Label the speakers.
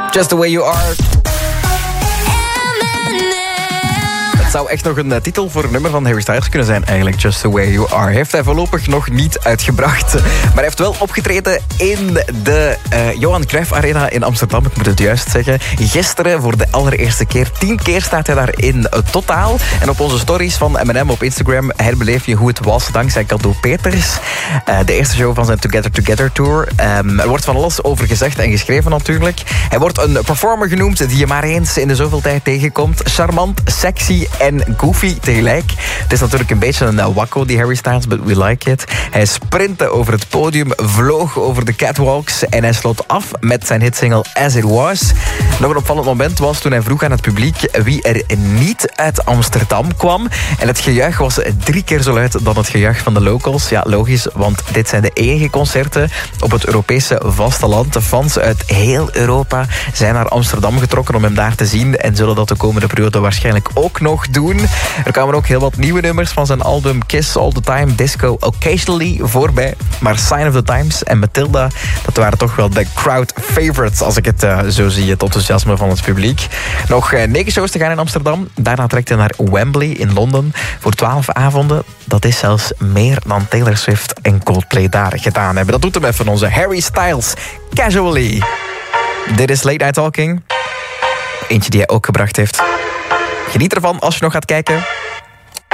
Speaker 1: Just the way you are. Het zou echt nog een titel voor een nummer van Harry Styles kunnen zijn, eigenlijk. Just the way you are. Heeft hij voorlopig nog niet uitgebracht. Maar hij heeft wel opgetreden in de Johan Cruijff Arena in Amsterdam. Ik moet het juist zeggen. Gisteren voor de allereerste keer. 10 keer staat hij daar in totaal. En op onze stories van M&M op Instagram herbeleef je hoe het was dankzij Cadeau Peters. De eerste show van zijn Together Together Tour. Er wordt van alles over gezegd en geschreven natuurlijk. Hij wordt een performer genoemd die je maar eens in de zoveel tijd tegenkomt. Charmant, sexy en goofy tegelijk. Het is natuurlijk een beetje een wakko, die Harry Styles, but we like it. Hij sprintte over het podium, vloog over de catwalks en hij sloot af met zijn hitsingle As It Was. Nog een opvallend moment was toen hij vroeg aan het publiek wie er niet uit Amsterdam kwam. En het gejuich was 3 keer zo luid dan het gejuich van de locals. Ja, logisch, want dit zijn de enige concerten op het Europese vasteland. De fans uit heel Europa zijn naar Amsterdam getrokken om hem daar te zien en zullen dat de komende periode waarschijnlijk ook nog doen. Er kwamen ook heel wat nieuwe nummers van zijn album Kiss All The Time, Disco Occasionally voorbij. Maar Sign of the Times en Matilda, dat waren toch wel de crowd favorites, als ik het zo zie, het enthousiasme van het publiek. Nog 9 shows te gaan in Amsterdam. Daarna trekt hij naar Wembley in Londen voor 12 avonden. Dat is zelfs meer dan Taylor Swift en Coldplay daar gedaan hebben. Dat doet hem even, onze Harry Styles, Casually. Dit is Late Night Talking. Eentje die hij ook gebracht heeft. Geniet ervan als je nog gaat kijken.